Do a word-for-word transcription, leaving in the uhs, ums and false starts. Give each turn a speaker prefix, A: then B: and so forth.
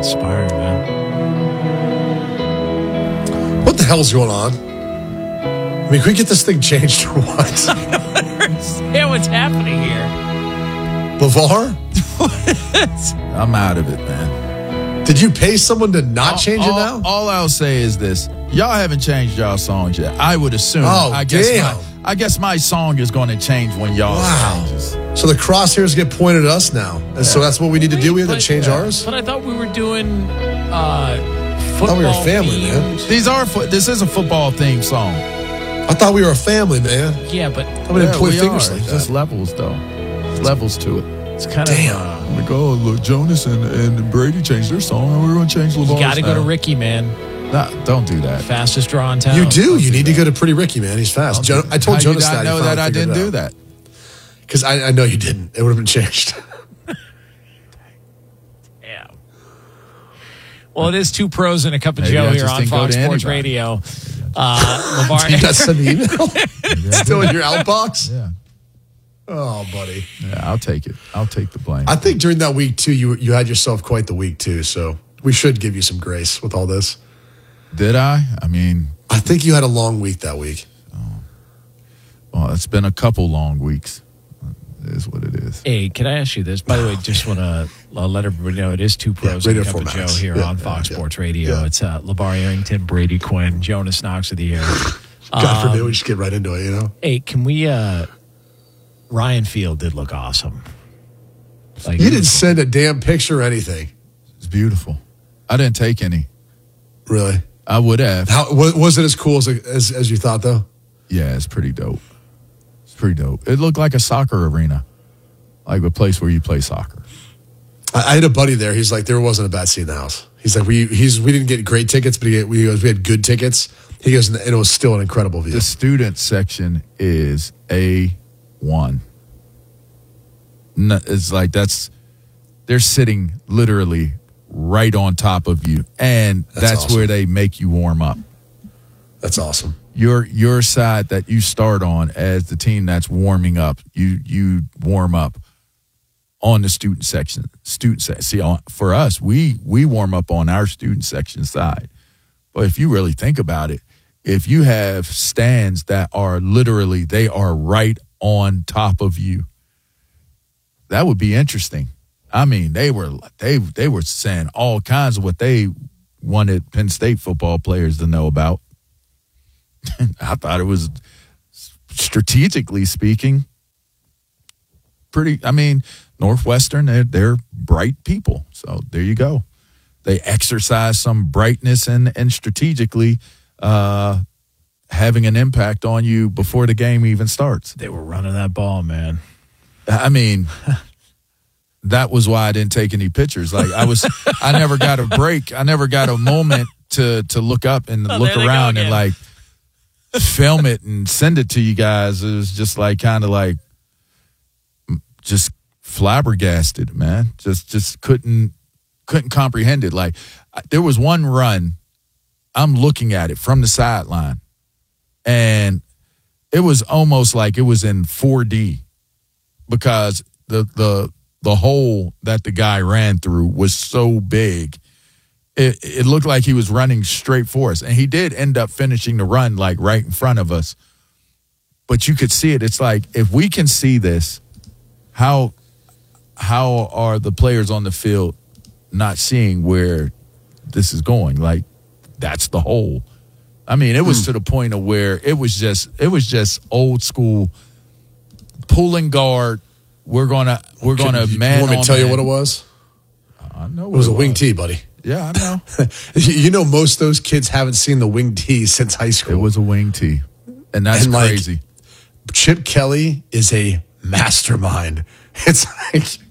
A: inspiring, man.
B: What the hell's going on? I mean, can we get this thing changed or what?
A: I don't understand what's happening here.
B: LeVar?
C: I'm out of it, man.
B: Did you pay someone to not
C: all,
B: change
C: all,
B: it now?
C: All I'll say is this. Y'all haven't changed y'all songs yet. I would assume.
B: Oh,
C: I guess
B: damn.
C: My, I guess my song is going to change when y'all
B: Wow.
C: changes.
B: So the crosshairs get pointed at us now. And so that's what we need to do. We have to
A: But-
B: change ours?
A: But I thought we were doing uh, football.
B: thought we were family, man.
A: themed-
C: These are fo- this is a football themed song.
B: I thought we were a family, man.
A: Yeah, but
B: I didn't
C: Yeah,
B: point
C: we
B: fingers
C: are.
B: like
C: It's just
B: that.
C: levels though. There's levels to it.
A: it's kind
B: Damn.
A: of. Uh,
C: Like, oh, look, Jonas and, and Brady changed their song, and we're going to change LeVar's
A: you got to go to
C: now.
A: Ricky, man.
C: Nah, don't do that.
A: Fastest draw in town.
B: You do. You need to go to Pretty Ricky, man. He's fast. Jo- I told
C: How
B: Jonas
C: you not
B: that.
C: know that I didn't do that.
B: Because I, I know you didn't. It would have been changed.
A: Yeah. Well, it is two pros and a cup of
C: Maybe
A: Joe
C: I
A: here
C: just
A: on
C: didn't go
A: Fox
C: to
A: Sports
C: anybody.
A: Radio. Uh,
B: Did you not
A: LeVar,
B: send the email? Still in your outbox?
C: Yeah.
B: Oh, buddy.
C: Yeah, I'll take it. I'll take the blame.
B: I think during that week, too, you you had yourself quite the week, too. So we should give you some grace with all this.
C: Did I? I mean,
B: I think you had a long week that week.
C: well, it's been a couple long weeks. It is what it is.
A: hey, can I ask you this? By the way, just want to uh, let everybody know it is two pros
B: Yeah,
A: and a
B: radio
A: cup of Joe
B: formats.
A: here
B: Yeah,
A: on
B: yeah,
A: Fox
B: yeah.
A: Sports Radio.
B: Yeah.
A: It's uh, LeVar Arrington, Brady Quinn, Jonas Knox of the air.
B: God
A: Um,
B: forbid we just get right into it, you know?
A: Hey, can we? Uh, Ryan Field did look awesome. Like
B: You didn't send a damn picture or anything.
C: It's beautiful. I didn't take any.
B: Really?
C: I would have.
B: How wa- was it as cool as, as as you thought, though?
C: Yeah, it's pretty dope. It's pretty dope. It looked like a soccer arena, like a place where you play soccer.
B: I, I had a buddy there. He's like, there wasn't a bad seat in the house. He's like, we he's we didn't get great tickets, but he, we, goes, we had good tickets. He goes, and it was still an incredible view.
C: The student section is A one. No, it's like that's they're sitting literally right on top of you, and
B: That's
C: that's,
B: awesome.
C: where they make you warm up.
B: That's awesome.
C: Your your side that you start on as the team that's warming up, you you warm up on the student section. Student section. See, on, for us, we we warm up on our student section side. But if you really think about it, if you have stands that are literally they are right on top of you, that would be interesting. I mean, they were they they were saying all kinds of what they wanted Penn State football players to know about. I thought it was, strategically speaking, pretty. I mean, Northwestern, they're, they're bright people. So there you go. They exercise some brightness and, and strategically uh, having an impact on you before the game even starts.
A: They were running that ball, man.
C: I mean, that was why I didn't take any pictures. Like I was, I never got a break. I never got a moment to to look up and
A: Oh,
C: look
A: there they go
C: around and
A: again.
C: like film it and send it to you guys. It was just like kind of like just flabbergasted, man. Just just couldn't couldn't comprehend it. Like there was one run, I'm looking at it from the sideline, and it was almost like it was in four D because the the the hole that the guy ran through was so big. It, it looked like he was running straight for us. And he did end up finishing the run like right in front of us. But you could see it. It's like, if we can see this, how how are the players on the field not seeing where this is going? Like, that's the hole. I mean, it was
B: Hmm.
C: to the point of where it was just it was just old school pulling guard. We're gonna we're gonna
B: you,
C: man.
B: You want me to
C: on
B: tell you
C: man.
B: what it was?
C: I know
B: It
C: what
B: was a wing tee, buddy.
C: Yeah, I know.
B: You you know, most of those kids haven't seen the wing tee since high school.
C: It was a wing tee, and that's
B: And, like,
C: crazy.
B: Chip Kelly is a mastermind. It's like